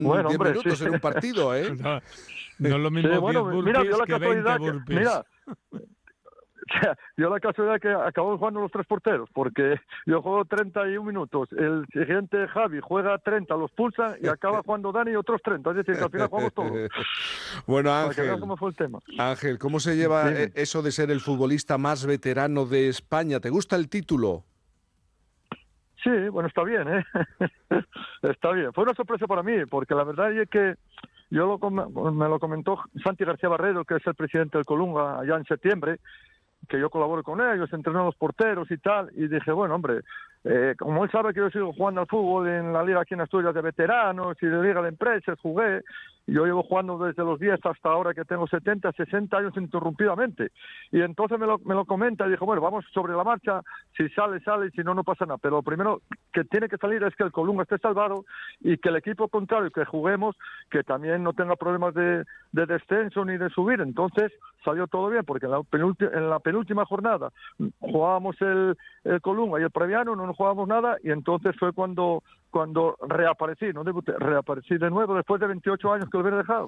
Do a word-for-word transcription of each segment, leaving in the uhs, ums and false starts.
Bueno, diez hombre, minutos sí. en un partido, ¿eh? No, no es lo mismo Sí, bueno, diez mira, burpees yo la que veinte casualidad que, burpees. mira, yo la casualidad que acabamos jugando los tres porteros, porque yo juego treinta y un minutos, el siguiente Javi juega treinta, los pulsa y acaba jugando Dani otros treinta, es decir, que al final jugamos todos. Bueno, Para que veas Ángel, cómo fue el tema. Ángel, ¿cómo se lleva Dime. eh, eso de ser el futbolista más veterano de España? ¿Te gusta el título? Sí, bueno, está bien, ¿eh? Está bien. Fue una sorpresa para mí, porque la verdad es que yo lo com- me lo comentó Santi García Barredo, que es el presidente del Colunga, allá en septiembre, que yo colaboro con ellos, entreno a los porteros y tal, y dije, bueno, hombre, eh, como él sabe que yo sigo jugando al fútbol en la liga aquí en Asturias de veteranos y de liga de empresas, jugué, y yo llevo jugando desde los diez hasta ahora que tengo setenta, sesenta años interrumpidamente, y entonces me lo, me lo comenta y dijo, bueno, vamos sobre la marcha, si sale, sale, y si no, no pasa nada, pero lo primero que tiene que salir es que el Colunga esté salvado y que el equipo contrario que juguemos, que también no tenga problemas de, de descenso ni de subir, entonces salió todo bien, porque en la penúltima, en la penúltima jornada jugábamos el, el Colunga y el Previano, no nos jugábamos nada, y entonces fue cuando cuando reaparecí, no debuté, reaparecí de nuevo después de veintiocho años que lo hubiera dejado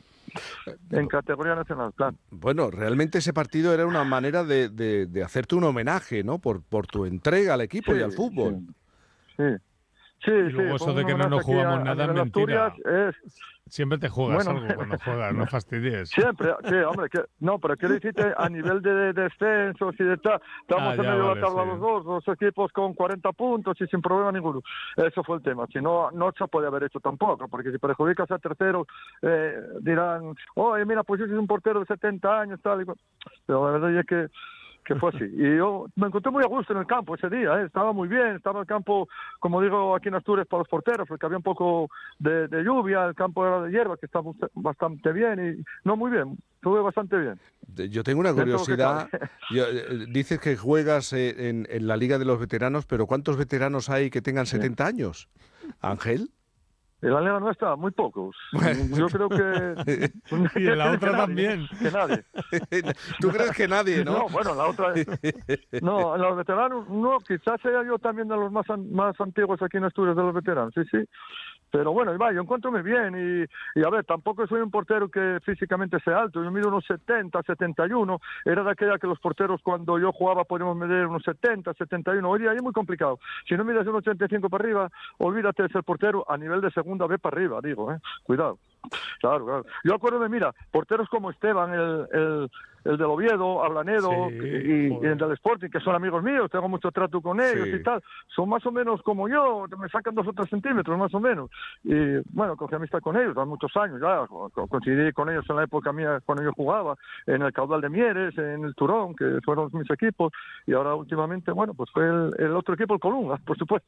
en categoría nacional, claro. Bueno, realmente ese partido era una manera de, de, de hacerte un homenaje, ¿no? Por, por tu entrega al equipo Sí, y al fútbol. Sí, sí. Sí, Y luego sí, eso de que no nos jugamos nada es mentira. Asturias es... Siempre te juegas Bueno, algo cuando juegas, no fastidies. Siempre, sí, hombre, que, no, pero quiero decirte a nivel de, de descensos y de tal, estamos Ah, en ya, medio vale, de la tabla sí. los dos, dos equipos con cuarenta puntos y sin problema ninguno. Eso fue el tema, si no, no se puede haber hecho tampoco, porque si perjudicas a terceros, eh, dirán, oye, mira, pues yo soy un portero de setenta años, tal y cual. Pero la verdad es que que fue así. Y yo me encontré muy a gusto en el campo ese día, ¿eh? Estaba muy bien, estaba el campo, como digo aquí en Asturias, para los porteros, porque había un poco de, de lluvia, el campo era de hierba, que estaba bastante bien, y no, muy bien, estuve bastante bien. Yo tengo una Dentro de lo que curiosidad. cabe. Yo, eh, dices que juegas eh, en, en la Liga de los Veteranos, pero ¿cuántos veteranos hay que tengan setenta años? ¿Ángel? En la liga nuestra, muy pocos. Bueno. Yo creo que... Y en la otra que nadie, también. Que nadie. ¿Tú crees que nadie, no? No, bueno, en la otra... No, en los veteranos, no, quizás sea yo también de los más, an- más antiguos aquí en Asturias, de los veteranos, sí, sí. Pero bueno, Ibai, yo encuentro muy bien y, y a ver, tampoco soy un portero que físicamente sea alto, yo mido unos setenta, setenta y uno, era de aquella que los porteros cuando yo jugaba podíamos medir unos setenta, setenta y uno, hoy día es muy complicado, si no mides un ochenta y cinco para arriba, olvídate de ser portero a nivel de segunda B para arriba, digo, eh, cuidado. Claro, claro. Yo acuerdo de, mira, porteros como Esteban, el, el, el del Oviedo, Ablanedo Sí, y, y el del Sporting, que son amigos míos, tengo mucho trato con ellos Sí. y tal, son más o menos como yo, me sacan dos o tres centímetros más o menos. Y bueno, cogí amistad con ellos, hace muchos años ya, co- coincidí con ellos en la época mía cuando yo jugaba, en el Caudal de Mieres, en el Turón, que fueron mis equipos, y ahora últimamente, bueno, pues fue el, el otro equipo, el Colunga, por supuesto.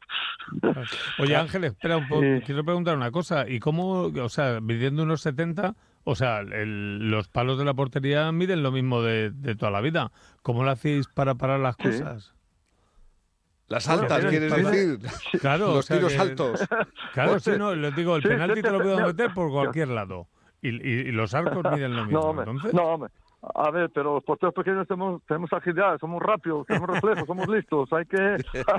Oye, Ángel, espera un poco, Sí. quiero preguntar una cosa. ¿Y cómo, o sea, midiendo unos setenta, o sea, el- los palos de la portería miden lo mismo de, de toda la vida? ¿Cómo lo hacéis para parar las Sí. cosas? Las Bueno, altas, tienen- ¿quieres tienen- decir? Claro, o Los sea tiros que- altos. Claro, sí, no, les digo, el Sí, penalti sí, te lo sí, puedo mira. meter por cualquier lado. Y, y- y los arcos miden lo mismo, No, hombre, entonces. no, hombre. A ver, pero los porteros pequeños tenemos, tenemos agilidad, somos rápidos, tenemos reflejos, somos listos, hay que...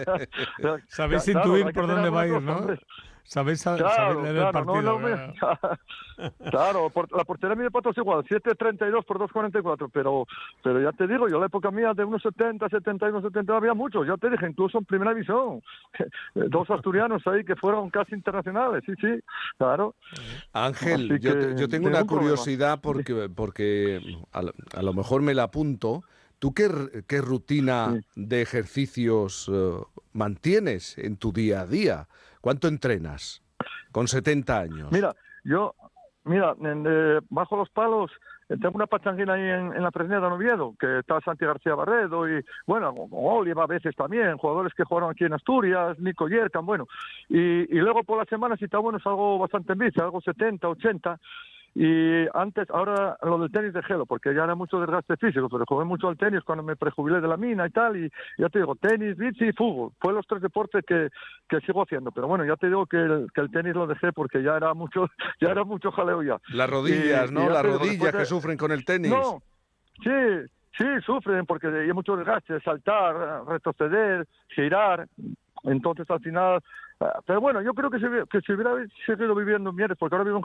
Sabéis Claro, intuir hay que por tener dónde alguna vais, cosa, ¿no? hombre. Sabéis, sa- Claro, sabéis leer claro, el partido. no, no, mira. claro. Claro, por- la portería mide patos igual, siete treinta y dos por dos cuarenta y cuatro, pero pero ya te digo, yo en la época mía de unos setenta, setenta y uno, setenta había muchos, ya te dije, incluso en primera división, dos asturianos ahí que fueron casi internacionales, sí, sí, claro. Ángel, Así yo, que, te- yo tengo sin una ningún problema. curiosidad porque, porque a, lo- a lo mejor me la apunto. ¿Tú qué, r- qué rutina Sí. de ejercicios eh, mantienes en tu día a día? ¿Cuánto entrenas con setenta años? Mira, yo, mira, en, eh, bajo los palos eh, tengo una pachanguina ahí en, en la Fresneda de Oviedo, que está Santi García Barredo y, bueno, con Oliva a veces también, jugadores que jugaron aquí en Asturias, Nico Yerkan, bueno. Y, y luego por la semana, si está bueno, salgo bastante en bici, algo setenta, ochenta. Y antes, ahora lo del tenis de gelo, porque ya era mucho desgaste físico, pero jugué mucho al tenis cuando me prejubilé de la mina y tal, y ya te digo, tenis, bici y fútbol, fue los tres deportes que, que sigo haciendo, pero bueno, ya te digo que el, que el tenis lo dejé porque ya era mucho, ya era mucho jaleo ya. Las rodillas, Y- ¿no? y ya Las te digo, rodillas después de- que sufren con el tenis. No, sí, sí, sufren porque hay mucho desgaste, saltar, retroceder, girar, entonces al final... Pero bueno, yo creo que si, que si hubiera seguido viviendo en Mieres, porque ahora vivo en